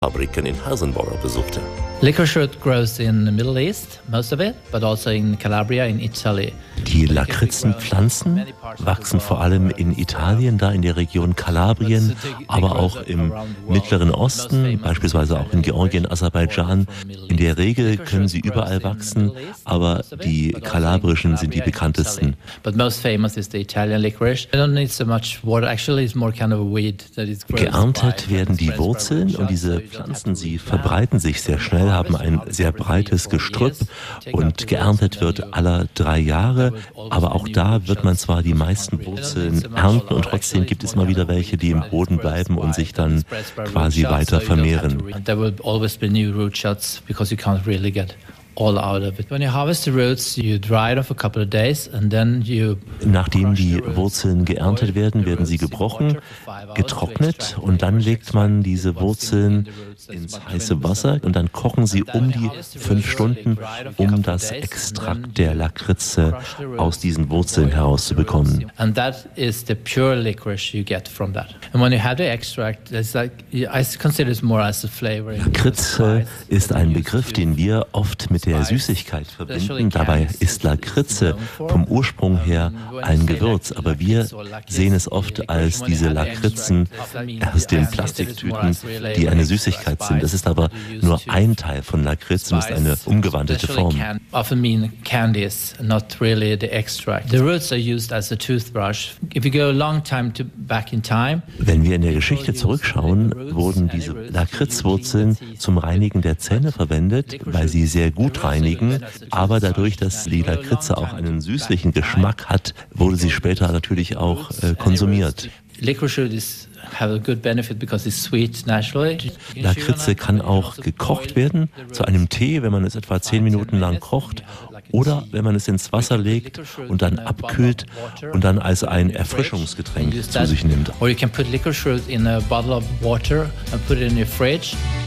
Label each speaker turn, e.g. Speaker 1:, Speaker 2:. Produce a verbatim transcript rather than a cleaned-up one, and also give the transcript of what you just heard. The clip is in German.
Speaker 1: Fabriken in Hasenborough besuchte.
Speaker 2: Licorice root grows in the Middle East, most of it, but also in Calabria in Italy.
Speaker 1: Die Lakritzenpflanzen wachsen vor allem in Italien, da in der Region Kalabrien, aber auch im Mittleren Osten, beispielsweise auch in Georgien, Aserbaidschan. In der Regel können sie überall wachsen, aber die kalabrischen sind die bekanntesten. Geerntet werden die Wurzeln und diese Pflanzen, sie verbreiten sich sehr schnell, haben ein sehr breites Gestrüpp und geerntet wird alle drei Jahre. Aber auch da wird man zwar die meisten Wurzeln ernten und trotzdem gibt es immer wieder welche, die im Boden bleiben und sich dann quasi weiter vermehren.
Speaker 2: All out of it. When you harvest the roots, you dry it off a couple of days and then you
Speaker 1: Nachdem die Wurzeln geerntet werden, werden sie gebrochen, getrocknet und dann legt man diese Wurzeln ins heiße Wasser und dann kochen sie um die fünf Stunden, um das Extrakt der Lakritze aus diesen Wurzeln herauszubekommen.
Speaker 2: And that is the pure licorice you get from that. And when you have the extract, it's like I consider it more as a flavor.
Speaker 1: Lakritze ist ein Begriff, den wir oft mit der Süßigkeit verbinden. Dabei ist Lakritze vom Ursprung her ein Gewürz, aber wir sehen es oft als diese Lakritzen aus den Plastiktüten, die eine Süßigkeit sind. Das ist aber nur ein Teil von Lakritz und ist eine umgewandelte Form. Wenn wir in der Geschichte zurückschauen, wurden diese Lakritzwurzeln zum Reinigen der Zähne verwendet, weil sie sehr gut reinigen, aber dadurch, dass die Lakritze auch einen süßlichen Geschmack hat, wurde sie später natürlich auch äh, konsumiert. Lakritze kann auch gekocht werden, zu einem Tee, wenn man es etwa zehn Minuten lang kocht, oder wenn man es ins Wasser legt und dann abkühlt und dann als ein Erfrischungsgetränk zu sich nimmt.
Speaker 2: Or you can put licorice root in a bottle of water and put it in your fridge.